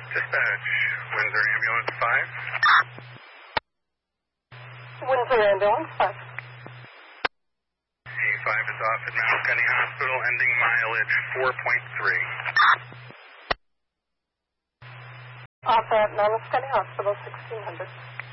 Dispatch, Windsor Ambulance 5. Windsor Ambulance 5. A5 is off at Mount Scotty Hospital, ending mileage 4.3. Off at Mount Scotty Hospital, 1600.